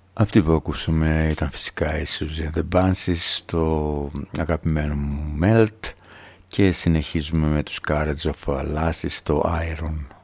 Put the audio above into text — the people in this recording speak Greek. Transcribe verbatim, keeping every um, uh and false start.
Αυτή που ακούσαμε ήταν φυσικά η Suzy and the Banshees στο αγαπημένο μου Melt και συνεχίζουμε με τους Courage of Lassie στο Iron.